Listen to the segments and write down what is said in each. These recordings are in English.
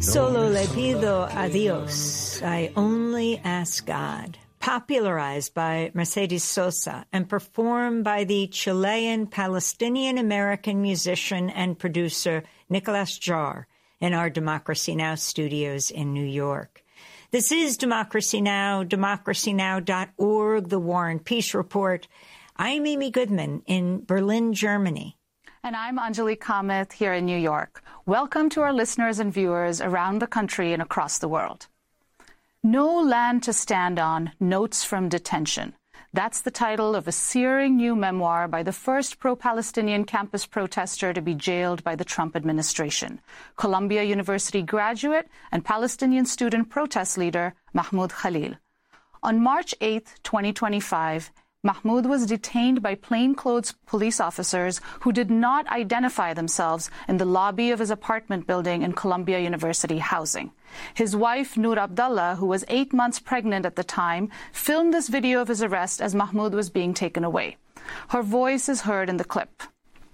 Solo le pido a Dios, I only ask God. Popularized by Mercedes Sosa and performed by the Chilean Palestinian-American musician and producer Nicolas Jar in our Democracy Now! Studios in New York. This is Democracy Now!, democracynow.org, The War and Peace Report. I'm Amy Goodman in Berlin, Germany. And I'm Anjali Kamath here in New York. Welcome to our listeners and viewers around the country and across the world. No Land to Stand On, Notes from Detention. That's the title of a searing new memoir by the first pro-Palestinian campus protester to be jailed by the Trump administration, Columbia University graduate and Palestinian student protest leader Mahmoud Khalil. On March 8, 2025, Mahmoud was detained by plainclothes police officers who did not identify themselves in the lobby of his apartment building in Columbia University housing. His wife, Noor Abdullah, who was 8 months pregnant at the time, filmed this video of his arrest as Mahmoud was being taken away. Her voice is heard in the clip.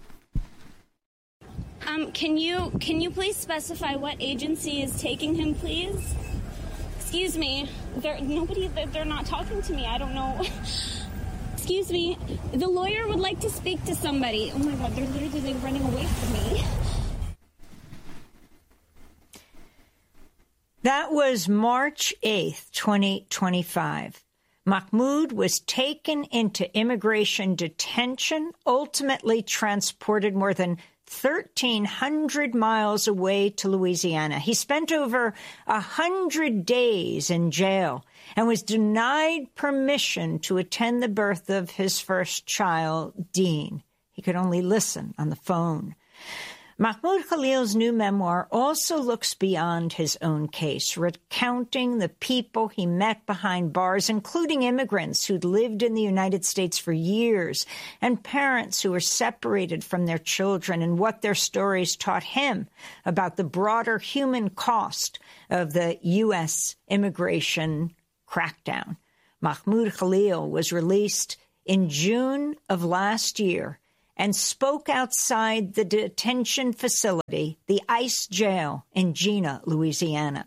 Can you please specify what agency is taking him, please? Excuse me. They're not talking to me. I don't know. Excuse me, the lawyer would like to speak to somebody. Oh my God, they're literally running away from me. That was March 8th, 2025. Mahmoud was taken into immigration detention, ultimately transported more than 1,300 miles away to Louisiana. He spent over 100 days in jail and was denied permission to attend the birth of his first child, Dean. He could only listen on the phone. Mahmoud Khalil's new memoir also looks beyond his own case, recounting the people he met behind bars, including immigrants who'd lived in the United States for years and parents who were separated from their children, and what their stories taught him about the broader human cost of the U.S. immigration crackdown. Mahmoud Khalil was released in June of last year and spoke outside the detention facility, the ICE jail in Jena, Louisiana.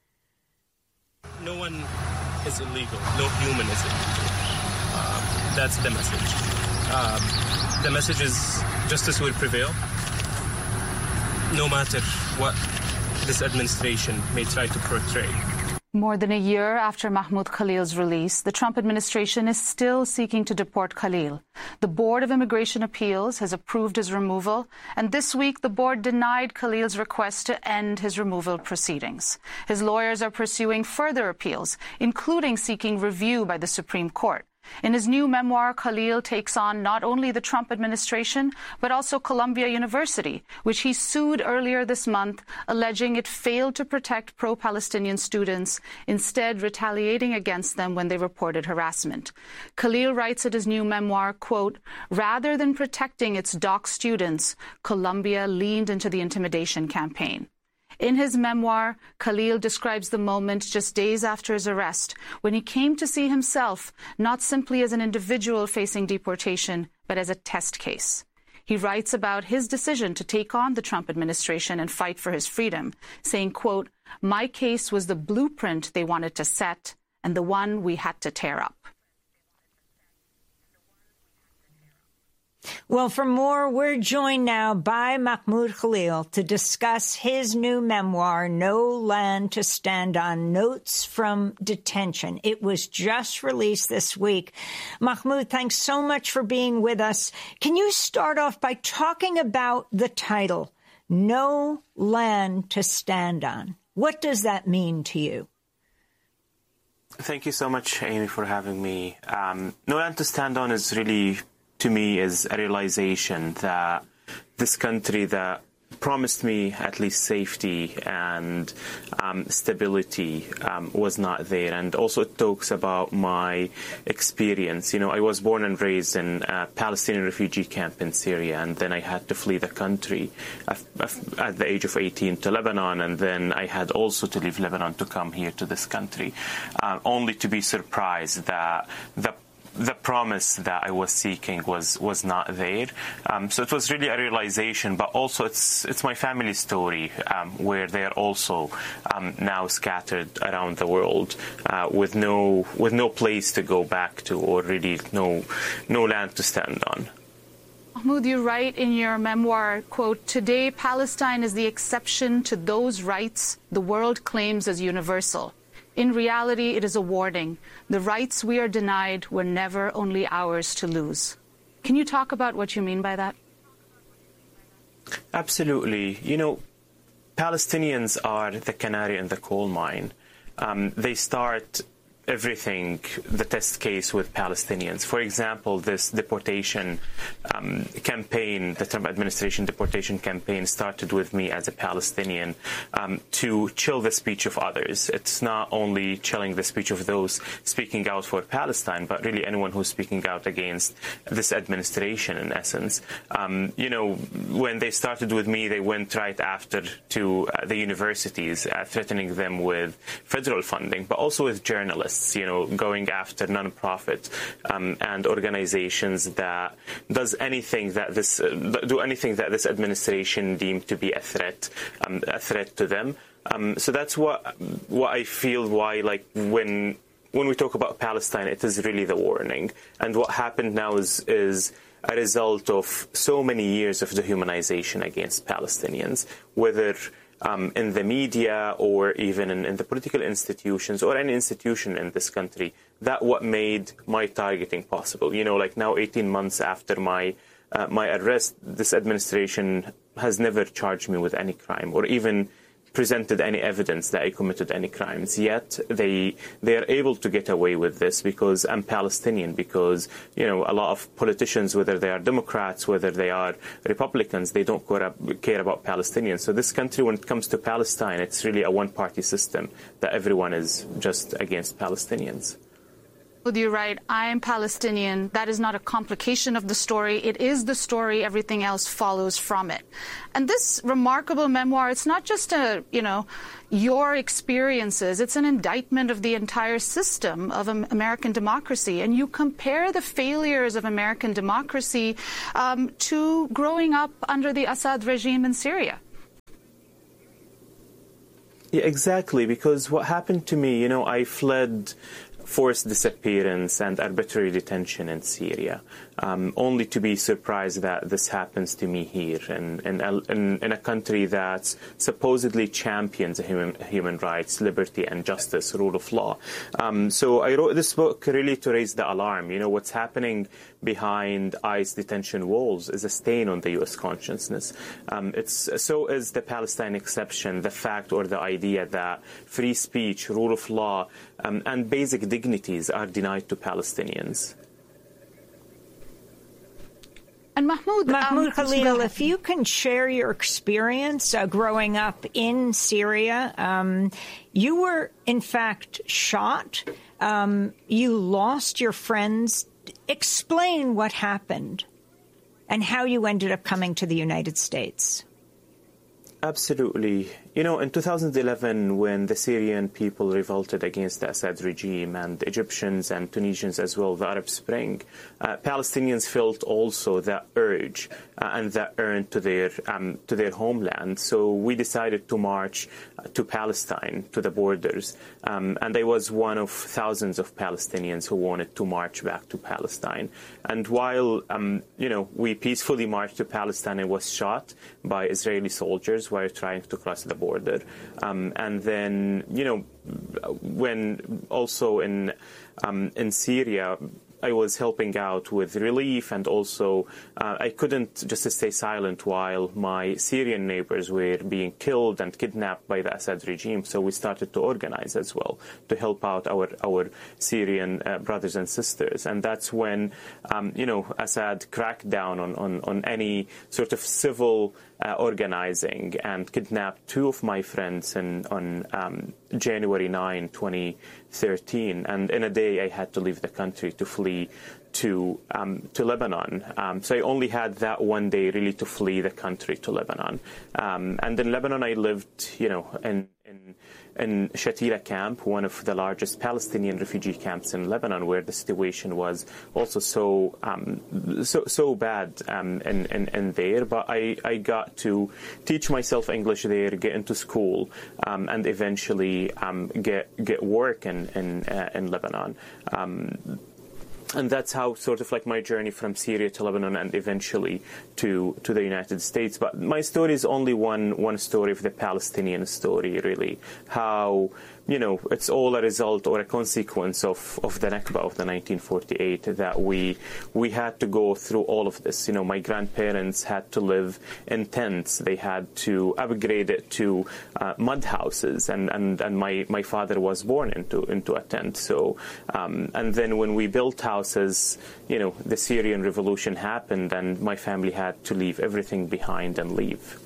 No one is illegal. No human is illegal. That's the message. The message is justice will prevail, no matter what this administration may try to portray. More than a year after Mahmoud Khalil's release, the Trump administration is still seeking to deport Khalil. The Board of Immigration Appeals has approved his removal, and this week the board denied Khalil's request to end his removal proceedings. His lawyers are pursuing further appeals, including seeking review by the Supreme Court. In his new memoir, Khalil takes on not only the Trump administration, but also Columbia University, which he sued earlier this month, alleging it failed to protect pro-Palestinian students, instead retaliating against them when they reported harassment. Khalil writes in his new memoir, quote, "Rather than protecting its docked students, Columbia leaned into the intimidation campaign." In his memoir, Khalil describes the moment just days after his arrest, when he came to see himself not simply as an individual facing deportation, but as a test case. He writes about his decision to take on the Trump administration and fight for his freedom, saying, quote, "My case was the blueprint they wanted to set and the one we had to tear up." Well, for more, we're joined now by Mahmoud Khalil to discuss his new memoir, No Land to Stand On, Notes from Detention. It was just released this week. Mahmoud, thanks so much for being with us. Can you start off by talking about the title, No Land to Stand On? What does that mean to you? Thank you so much, Amy, for having me. No Land to Stand On is really, to me, is a realization that this country that promised me at least safety and stability was not there. And also it talks about my experience. You know, I was born and raised in a Palestinian refugee camp in Syria, and then I had to flee the country at the age of 18 to Lebanon, and then I had also to leave Lebanon to come here to this country, only to be surprised that the the promise that I was seeking was not there. So it was really a realization, but also it's my family story, where they're also now scattered around the world with no place to go back to, or really no land to stand on. Mahmoud, you write in your memoir, quote, "Today, Palestine is the exception to those rights the world claims as universal. In reality, it is a warning. The rights we are denied were never only ours to lose." Can you talk about what you mean by that? Absolutely. Palestinians are the canary in the coal mine. They start everything, the test case with Palestinians. For example, this deportation campaign, the Trump administration deportation campaign, started with me as a Palestinian to chill the speech of others. It's not only chilling the speech of those speaking out for Palestine, but really anyone who's speaking out against this administration, in essence. When they started with me, they went right after to the universities, threatening them with federal funding, but also with journalists. Going after non-profit and organizations that do anything that this administration deemed to be a threat to them. So that's what I feel. Why, when we talk about Palestine, it is really the warning. And what happened now is a result of so many years of dehumanization against Palestinians, whether in the media or even in the political institutions or any institution in this country. That what made my targeting possible. Now 18 months after my arrest, this administration has never charged me with any crime or even presented any evidence that I committed any crimes. Yet they are able to get away with this because I'm Palestinian, because a lot of politicians, whether they are Democrats, whether they are Republicans, they don't care about Palestinians. So this country, when it comes to Palestine, it's really a one-party system that everyone is just against Palestinians. You're right. I am Palestinian. That is not a complication of the story. It is the story. Everything else follows from it. And this remarkable memoir, it's not just your experiences. It's an indictment of the entire system of American democracy. And you compare the failures of American democracy to growing up under the Assad regime in Syria. Yeah, exactly. Because what happened to me, I fled forced disappearance and arbitrary detention in Syria, only to be surprised that this happens to me here in a country that supposedly champions human rights, liberty and justice, rule of law. So I wrote this book really to raise the alarm. What's happening behind ICE detention walls is a stain on the U.S. consciousness. So is the Palestine exception, the fact or the idea that free speech, rule of law, and basic dignities are denied to Palestinians. And Mahmoud Khalil, if you can share your experience growing up in Syria, you were in fact shot. You lost your friends. Explain what happened and how you ended up coming to the United States. Absolutely. In 2011, when the Syrian people revolted against the Assad regime, and Egyptians and Tunisians as well, the Arab Spring, Palestinians felt also that urge and that urge to their homeland. So we decided to march to Palestine, to the borders. And I was one of thousands of Palestinians who wanted to march back to Palestine. And while, we peacefully marched to Palestine, I was shot by Israeli soldiers while trying to cross the border. And then, when also in Syria, I was helping out with relief, and also I couldn't just stay silent while my Syrian neighbors were being killed and kidnapped by the Assad regime. So we started to organize as well to help out our Syrian brothers and sisters. And that's when, Assad cracked down on any sort of civil organizing and kidnapped two of my friends on January 9, 2013. And in a day, I had to leave the country to flee to Lebanon. So I only had that one day really to flee the country to Lebanon. And in Lebanon, I lived, in in Shatila camp, one of the largest Palestinian refugee camps in Lebanon, where the situation was also so bad in there. But I got to teach myself English there, get into school, and eventually get work in Lebanon. And that's how sort of like my journey from Syria to Lebanon and eventually to the United States. But my story is only one story of the Palestinian story, really. How, it's all a result or a consequence of the Nakba of the 1948, that we had to go through all of this. My grandparents had to live in tents. They had to upgrade it to mud houses, and my father was born into a tent. So and then when we built houses, the Syrian revolution happened, and my family had to leave everything behind and leave.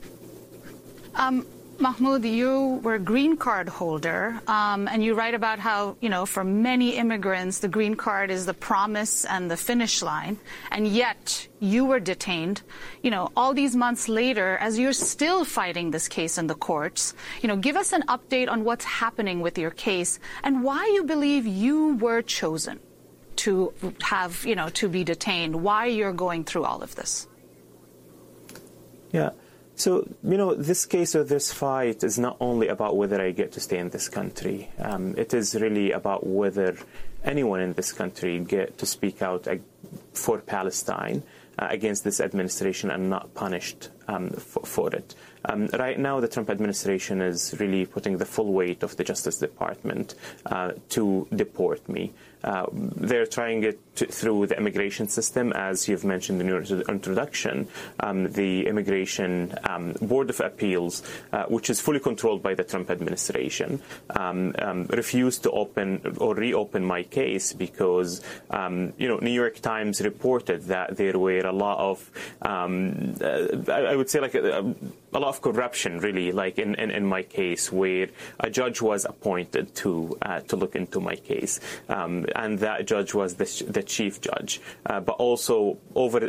Mahmoud, you were a green card holder, and you write about how, for many immigrants, the green card is the promise and the finish line, and yet you were detained, all these months later, as you're still fighting this case in the courts. Give us an update on what's happening with your case and why you believe you were chosen to have, to be detained, why you're going through all of this. Yeah. So, this case or this fight is not only about whether I get to stay in this country. It is really about whether anyone in this country get to speak out for Palestine against this administration and not punished for it. Right now, the Trump administration is really putting the full weight of the Justice Department to deport me. They're trying it through the immigration system, as you've mentioned in your introduction. The Immigration Board of Appeals, which is fully controlled by the Trump administration, refused to open or reopen my case because, New York Times reported that there were a lot of, I would say, like a lot of corruption, really, like in my case, where a judge was appointed to look into my case, and that judge was the chief judge, but also over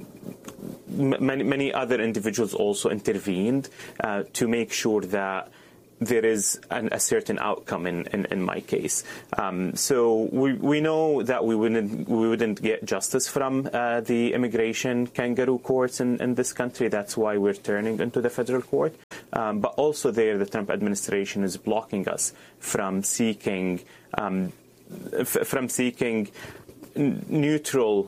many other individuals also intervened to make sure that there is a certain outcome in my case. So we know that we wouldn't get justice from the immigration kangaroo courts in this country. That's why we're turning into the federal court. But also there, the Trump administration is blocking us from seeking neutral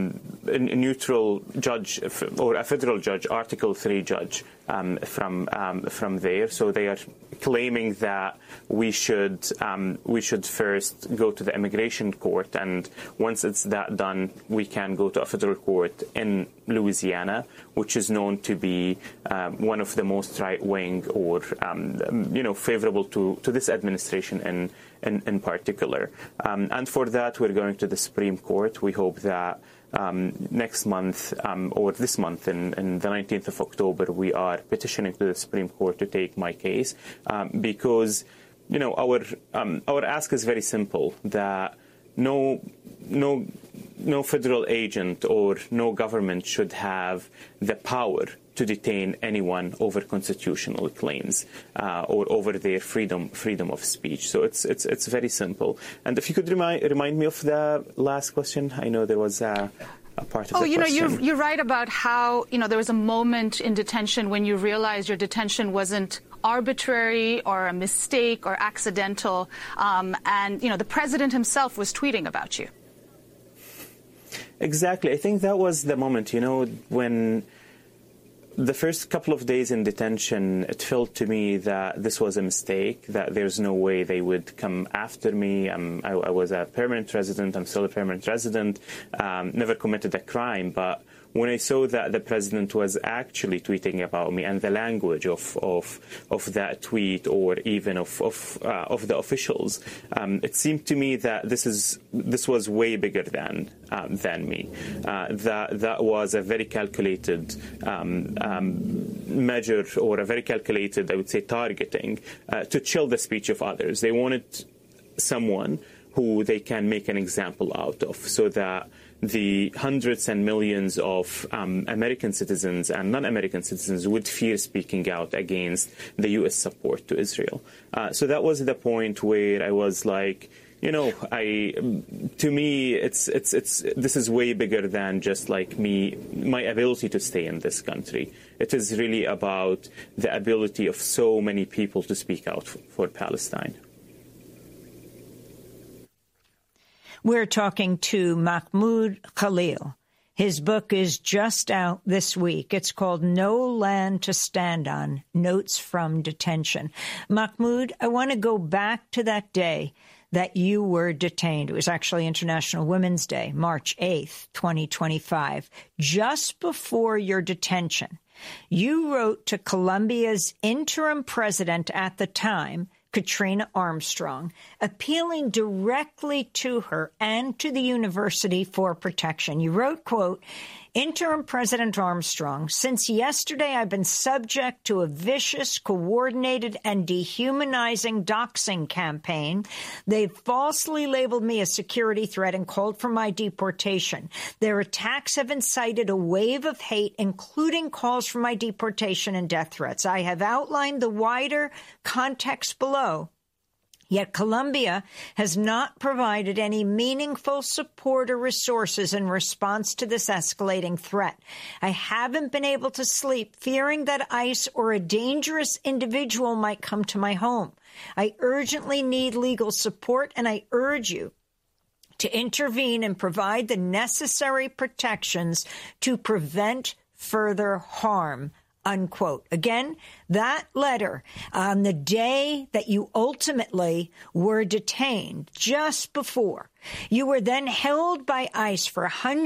judge or a federal judge, Article 3 judge from there. So they are claiming that we should first go to the immigration court, and once it's that done, we can go to a federal court in Louisiana, which is known to be one of the most right-wing or favorable to this administration in particular. And for that, we're going to the Supreme Court. We hope that next month or this month, in the 19th of October, we are petitioning to the Supreme Court to take my case because, our ask is very simple, that no federal agent or no government should have the power to detain anyone over constitutional claims or over their freedom of speech. So it's very simple. And if you could remind me of the last question, I know there was a part of the question. You write about how there was a moment in detention when you realized your detention wasn't arbitrary or a mistake or accidental, and the president himself was tweeting about you. Exactly. I think that was the moment, when the first couple of days in detention, it felt to me that this was a mistake, that there's no way they would come after me. I was a permanent resident. I'm still a permanent resident. Never committed a crime. But when I saw that the president was actually tweeting about me, and the language of that tweet, or even of the officials, it seemed to me that this was way bigger than me. That was a very calculated measure, or a very calculated, I would say, targeting to chill the speech of others. They wanted someone who they can make an example out of, so that the hundreds and millions of American citizens and non-American citizens would fear speaking out against the U.S. support to Israel. So that was the point where I was like, to me, this is way bigger than just like my ability to stay in this country. It is really about the ability of so many people to speak out for Palestine. We're talking to Mahmoud Khalil. His book is just out this week. It's called No Land to Stand On, Notes from Detention. Mahmoud, I want to go back to that day that you were detained. It was actually International Women's Day, March 8th, 2025. Just before your detention, you wrote to Colombia's interim president at the time, Katrina Armstrong, appealing directly to her and to the university for protection. You wrote, quote, Interim President Armstrong, since yesterday I've been subject to a vicious, coordinated, and dehumanizing doxing campaign. They've falsely labeled me a security threat and called for my deportation. Their attacks have incited a wave of hate, including calls for my deportation and death threats. I have outlined the wider context below. Yet Colombia has not provided any meaningful support or resources in response to this escalating threat. I haven't been able to sleep, fearing that ICE or a dangerous individual might come to my home. I urgently need legal support, and I urge you to intervene and provide the necessary protections to prevent further harm. Unquote. Again, that letter on the day that you ultimately were detained, just before. You were then held by ICE for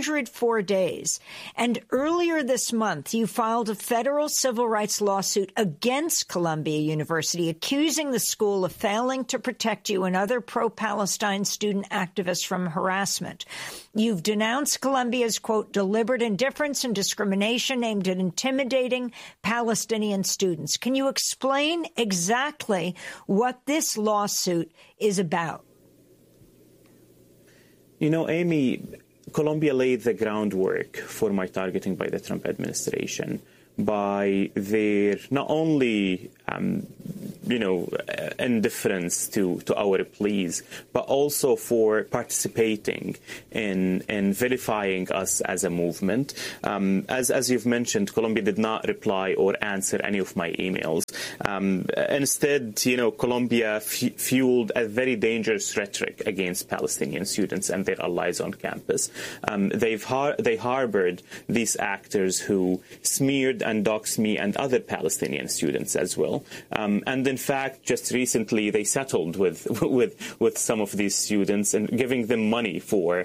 104 days. And earlier this month, you filed a federal civil rights lawsuit against Columbia University, accusing the school of failing to protect you and other pro-Palestine student activists from harassment. You've denounced Columbia's, quote, deliberate indifference and discrimination aimed at intimidating Palestinian students. Can you explain exactly what this lawsuit is about? Amy, Colombia laid the groundwork for my targeting by the Trump administration by their not only, indifference to our pleas, but also for participating in vilifying us as a movement. As you've mentioned, Colombia did not reply or answer any of my emails. Instead, Colombia fueled a very dangerous rhetoric against Palestinian students and their allies on campus. They harbored these actors who smeared and doxed me and other Palestinian students as well. And in fact, just recently, they settled with some of these students and giving them money for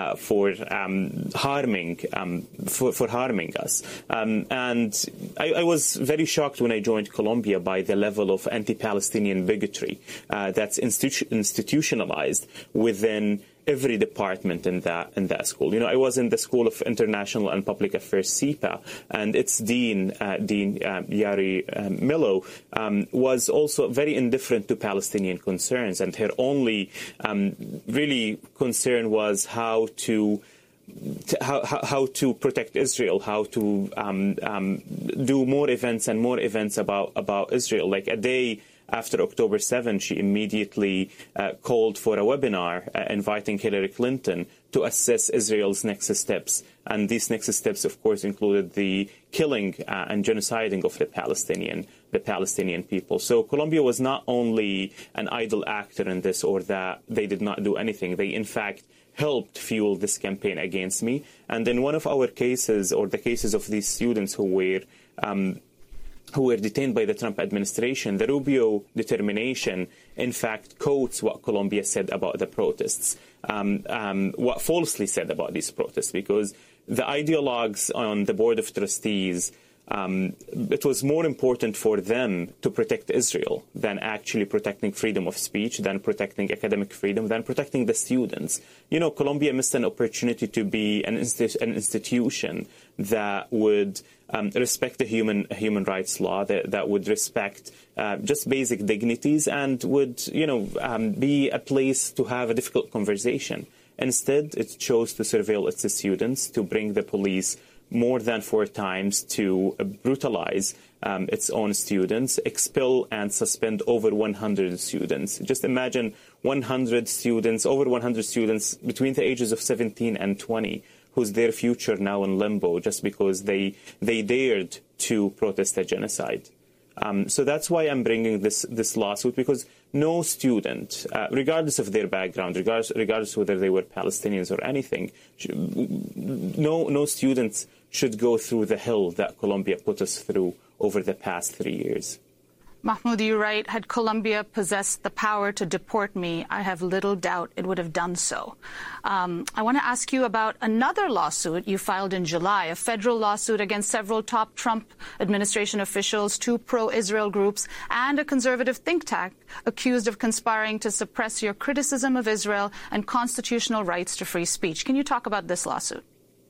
harming us. And I was very shocked when I joined Colombia by the level of anti-Palestinian bigotry that's institutionalized within every department in that school. I was in the School of International and Public Affairs, CIPA, and its dean, Yari Millo, was also very indifferent to Palestinian concerns, and her only really concern was how to protect Israel, how to do more events and more events about Israel. Like a day after October 7, she immediately called for a webinar inviting Hillary Clinton to assess Israel's next steps. And these next steps, of course, included the killing and genociding of the Palestinian people. So Colombia was not only an idle actor in this, or that they did not do anything. They, in fact, helped fuel this campaign against me. And in one of our cases, or the cases of these students who were detained by the Trump administration, the Rubio determination, in fact, quotes what Colombia said about the protests, what falsely said about these protests, because the ideologues on the Board of Trustees, it was more important for them to protect Israel than actually protecting freedom of speech, than protecting academic freedom, than protecting the students. Colombia missed an opportunity to be an institution that would respect the human rights law, that would respect just basic dignities, and would be a place to have a difficult conversation. Instead, it chose to surveil its students, to bring the police more than 4 times, to brutalize its own students, expel and suspend over 100 students. Just imagine 100 students, over 100 students between the ages of 17 and 20, whose their future now in limbo just because they dared to protest a genocide. So that's why I'm bringing this lawsuit, because no student, regardless of their background, regardless whether they were Palestinians or anything, no students should go through the hell that Colombia put us through over the past 3 years. Mahmoud, you write, had Colombia possessed the power to deport me, I have little doubt it would have done so. I want to ask you about another lawsuit you filed in July, a federal lawsuit against several top Trump administration officials, 2 pro-Israel groups, and a conservative think tank accused of conspiring to suppress your criticism of Israel and constitutional rights to free speech. Can you talk about this lawsuit?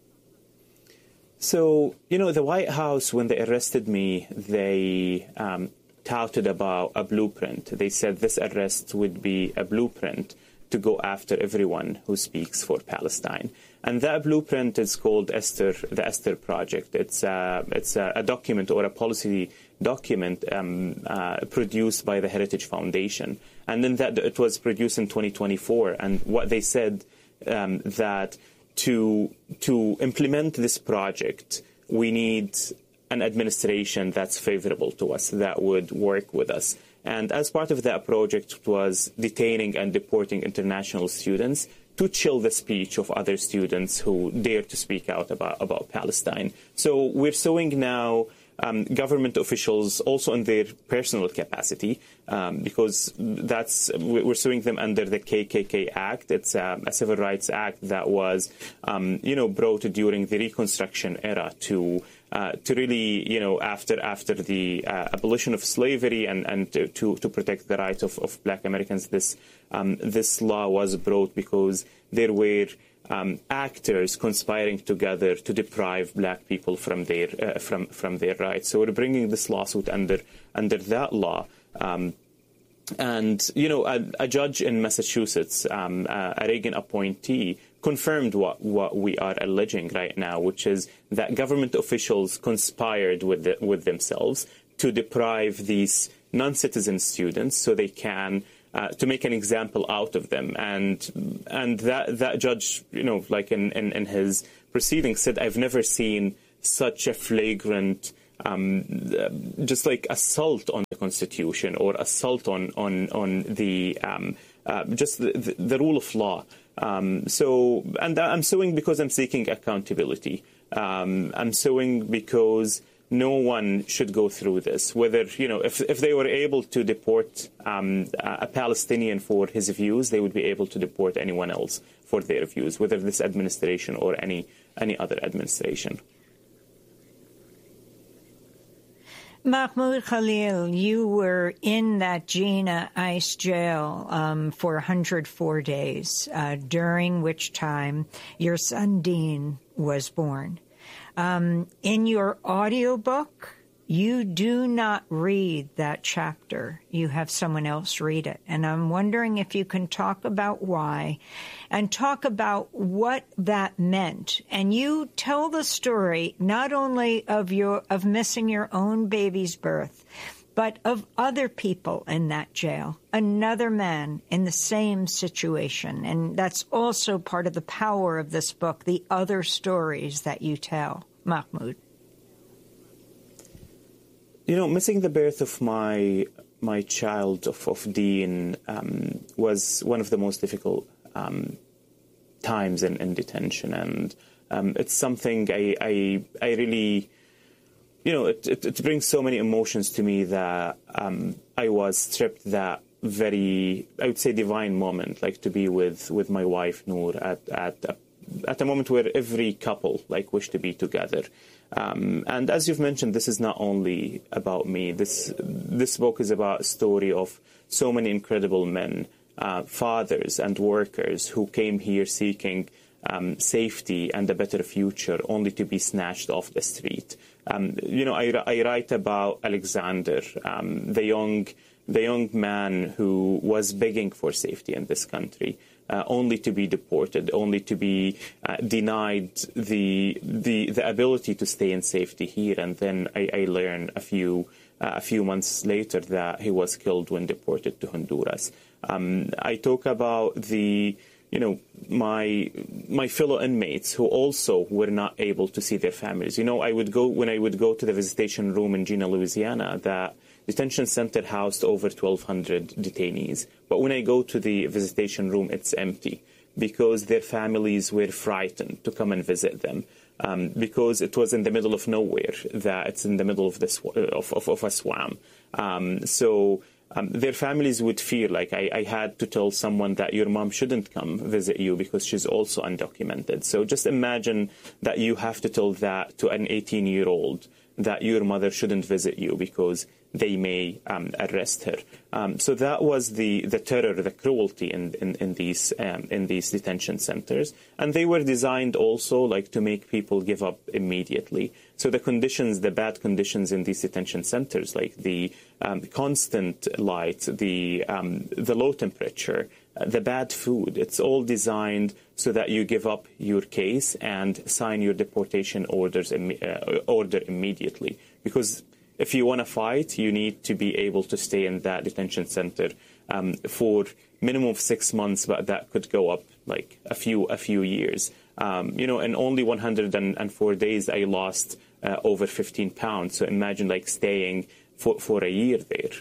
So, the White House, when they arrested me, they touted about a blueprint. They said this arrest would be a blueprint to go after everyone who speaks for Palestine. And that blueprint is called the Esther Project. It's a document or a policy document produced by the Heritage Foundation. And then it was produced in 2024. And what they said that to implement this project, we need an administration that's favorable to us, that would work with us. And as part of that project was detaining and deporting international students to chill the speech of other students who dare to speak out about Palestine. So we're suing now government officials also in their personal capacity, because we're suing them under the KKK Act. It's a civil rights act that was, brought during the Reconstruction era to really, after the abolition of slavery and to protect the rights of Black Americans. This law was brought because there were actors conspiring together to deprive Black people from their rights. So we're bringing this lawsuit under that law. And a judge in Massachusetts, a Reagan appointee, confirmed what we are alleging right now, which is that government officials conspired with themselves to deprive these non-citizen students so they can to make an example out of them. And that judge, like in his proceedings, said, I've never seen such a flagrant just like assault on the Constitution or assault on the just the rule of law. And I'm suing because I'm seeking accountability. I'm suing because no one should go through this. Whether, if they were able to deport a Palestinian for his views, they would be able to deport anyone else for their views, whether this administration or any other administration. Mahmoud Khalil, you were in that Jina ICE jail for 104 days, during which time your son Dean was born. In your audiobook, you do not read that chapter. You have someone else read it. And I'm wondering if you can talk about why and talk about what that meant. And you tell the story not only of missing your own baby's birth, but of other people in that jail, another man in the same situation. And that's also part of the power of this book, the other stories that you tell. Mahmoud. Missing the birth of my child, of Dean, was one of the most difficult times in detention. And it's something I really, it brings so many emotions to me that I was stripped that very, I would say, divine moment, like to be with my wife, Noor, at a moment where every couple wished to be together. And as you've mentioned, this is not only about me. This book is about a story of so many incredible men, fathers and workers who came here seeking safety and a better future, only to be snatched off the street. I write about Alexander, the young man who was begging for safety in this country. only to be deported, only to be denied the ability to stay in safety here. And then I learned a few months later that he was killed when deported to Honduras. I talk about my fellow inmates who also were not able to see their families. When I would go to the visitation room in Jena, Louisiana, that detention center housed over 1,200 detainees. But when I go to the visitation room, it's empty because their families were frightened to come and visit them. Because it was in the middle of nowhere, that it's in the middle of a swamp. So their families would feel like I had to tell someone that your mom shouldn't come visit you because she's also undocumented. So just imagine that you have to tell that to an 18-year-old that your mother shouldn't visit you because they may arrest her. So that was the terror, the cruelty in these detention centers, and they were designed also like to make people give up immediately. So the bad conditions in these detention centers, like the constant light, the low temperature, the bad food, it's all designed so that you give up your case and sign your deportation order immediately. Because if you want to fight, you need to be able to stay in that detention center for minimum of 6 months, but that could go up like a few years. In only 104 days, I lost over 15 pounds. So imagine like staying for a year there.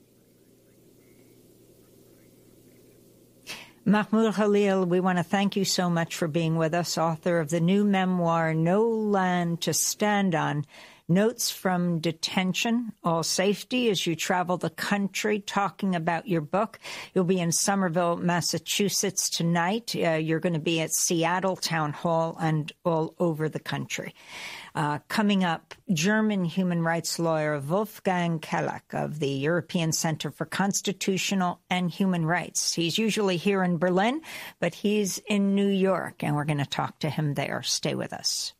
Mahmoud Khalil, we want to thank you so much for being with us, author of the new memoir, No Land to Stand On, Notes from Detention, All Safety, as you travel the country talking about your book. You'll be in Somerville, Massachusetts tonight. You're going to be at Seattle Town Hall and all over the country. Coming up, German human rights lawyer Wolfgang Kelleck of the European Center for Constitutional and Human Rights. He's usually here in Berlin, but he's in New York, and we're going to talk to him there. Stay with us.